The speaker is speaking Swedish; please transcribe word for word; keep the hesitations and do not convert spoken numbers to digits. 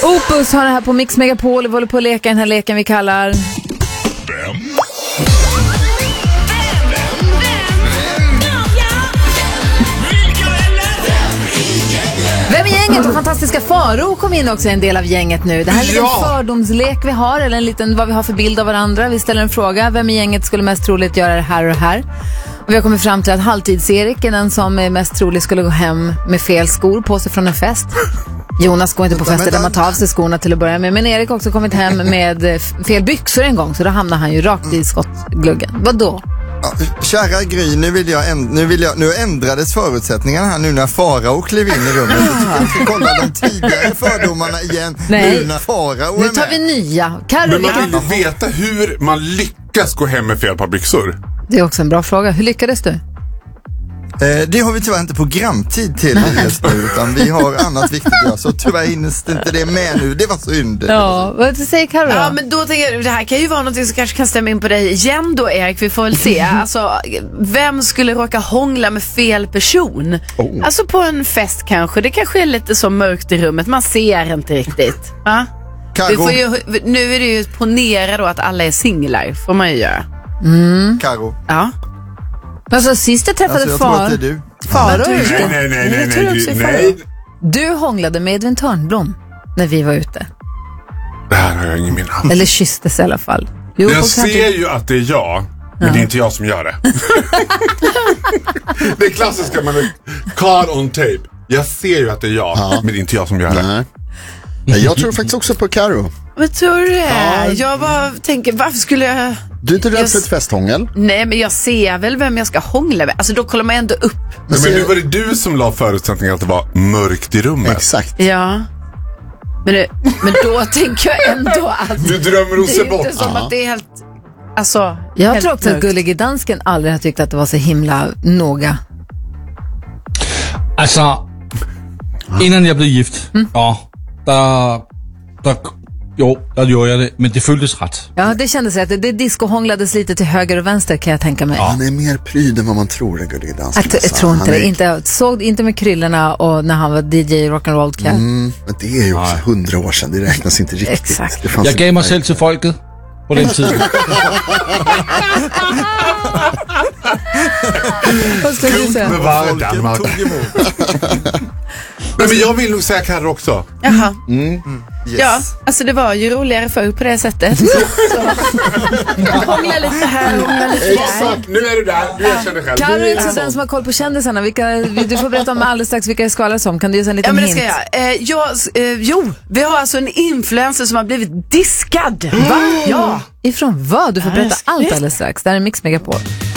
Opus har det här på Mix Megapol och vi håller på att leka den här leken vi kallar Vem? Vem är gänget? Och fantastiska Faro kom in också en del av gänget nu. Det här är en liten Ja. fördomslek vi har, eller en liten vad vi har för bild av varandra. Vi ställer en fråga. Vem i gänget skulle mest troligt göra det här och det här? Och vi har kommit fram till att Halvtids-Erik är den som är mest troligt skulle gå hem med fel skor på sig från en fest. Jonas går inte på fester där man tar av sig skorna till att börja med. Men Erik har också kommit hem med fel byxor en gång, så då hamnar han ju rakt i skottgluggen. Vad då? Ja, kära Gry, nu vill jag, änd- nu vill jag nu ändrades förutsättningarna här nu när Farao klev in i rummet. Jag tycker vi ska kolla de tidigare fördomarna igen. Nej. Nu när Farao Nu är tar med. vi nya. Karo, Men man vilken... vill ju veta hur man lyckas gå hem med fel par byxor. Det är också en bra fråga. Hur lyckades du? Eh, det har vi tyvärr inte programtid till just nu, utan vi har annat viktigt att göra. Så tyvärr hinns inte det med nu. Det var synd. Ja, vad säger Karo då? Ja, men då tänker jag, det här kan ju vara något som kanske kan stämma in på dig igen då, Erik. Vi får väl se. Alltså, vem skulle råka hångla med fel person? Oh. Alltså på en fest kanske. Det kanske är lite så mörkt i rummet. Man ser inte riktigt. Va? Vi Karo, får ju, nu är det ju ponera då att alla är singlar. Får man ju göra. Karo. Ja. Alltså sist jag träffade Alltså, jag tror far... att det är du. Faro Men du- ute. Nej, nej, nej, nej, Jag tror nej, också nej, i nej. Du hånglade med Edvin Törnblom när vi var ute. Det här har jag ingen minne av. Eller kysstes i alla fall. Jo, Jag på ser kanten. ju att det är jag, men det är inte jag som gör det. Det är klassiska, man är caught on tape. Jag ser ju att det är jag, men det är inte jag som gör det. Nej. Nej, jag tror faktiskt också på Karo. Vad tror du det är? Jag bara tänker, varför skulle jag... Du är inte rädd Jag för s- ett festhångel? Nej, men jag ser väl vem jag ska hångla med. Alltså då kollar man ändå upp. Men, men nu var det du som la förutsättningen att det var mörkt i rummet. Exakt. Ja. Men, det, men då tänker jag ändå att Du drömmer och det ser är bort. inte som att det är helt... Alltså, Jag helt tror också att mörkt. Gullige Dansken aldrig har tyckt att det var så himla noga. Altså, innan jag blev gift, ja, der, der, jo, der gjorde jag det, men det føltes rätt. Ja, det kändes rätt. Det discohånglades lite till höger och vänster, kan jag tänka mig. Han är mer pryd än vad man tror, det Gullige Dansken. Jag, jag alltså. tror inte Han är- det. Inte, såg inte med kryllorna och när han var D J Rock'n'Roll Cat. Mm, men det är ju också hundra år sedan, det räknas inte riktigt. Exakt. Det fanns Jeg inte- gav mig selv til folket på den tiden. Vad ska du säga? Bevara Folket Danmark. tog emot. Nej, men jag vill nog säga Karre också. Jaha. Yes. Ja, alltså det var ju roligare förr på det sättet. Så. Hångla lite här, hångla lite där. Exakt, nu är du där. Du erkänner själv. Karo Du är är också den som har koll på kändisarna. Vilka, du får berätta om alldeles strax vilka det skvallras om. Kan du ge oss en Ja, liten men det hint? ska jag. Eh, jag eh, jo, vi har alltså en influencer som har blivit diskad. Va? Ja. Ifrån vad? Du får Ja, berätta jag ska allt berätta. alldeles strax. Det här är Mix Megapol.